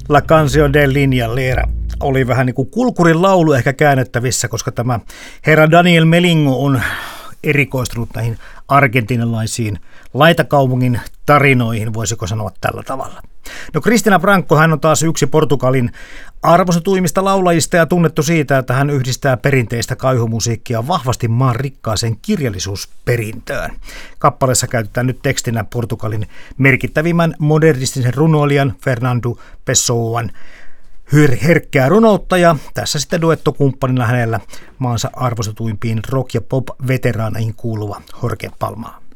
La Canción de Línea Lera oli vähän niin kuin kulkurin laulu ehkä käännettävissä, koska tämä herra Daniel Melingo on erikoistunut näihin argentinalaisiin laitakaupungin tarinoihin, voisiko sanoa tällä tavalla. No Cristina Branco, hän on taas yksi Portugalin arvostetuimmista laulajista ja tunnettu siitä, että hän yhdistää perinteistä kaihomusiikkia vahvasti maan rikkaaseen kirjallisuusperintöön. Kappaleessa käytetään nyt tekstinä Portugalin merkittävimmän modernistisen runoilijan Fernando Pessoan herkkää runoutta ja tässä sitten duettokumppanina hänellä maansa arvostetuimpiin rock- ja pop-veteraaneihin kuuluva Jorge Palma.